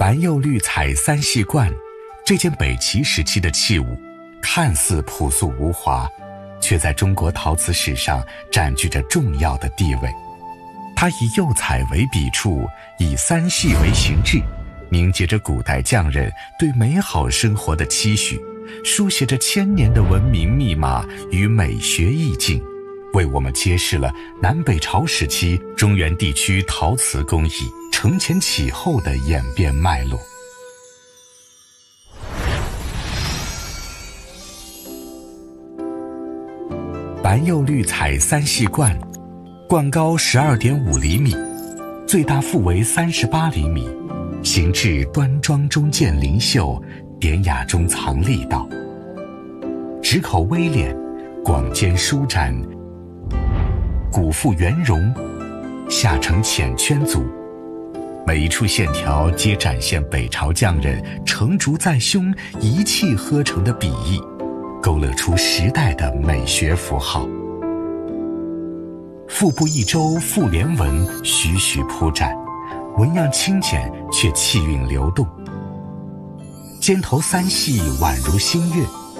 白釉绿彩三系冠，这件北齐时期的器物，看似朴素无华，却在中国陶瓷史上占据着重要的地位。它以釉彩为笔触，以三系为形制，凝结着古代匠人对美好生活的期许，书写着千年的文明密码与美学意境，为我们揭示了南北朝时期中原地区陶瓷工艺承前启后的演变脉络。白釉绿彩三系冠，冠高12.5厘米，最大腹围38厘米，形制端庄中见灵秀，典雅中藏力道，直口微敛，广肩舒展，骨腹圆融，下呈浅圈足，每一处线条皆展现北朝匠人成竹在胸、一气呵成的笔意，勾勒出时代的美学符号。腹部一周复连纹徐徐铺展，纹样轻简却气韵流动。肩头三系宛如新月，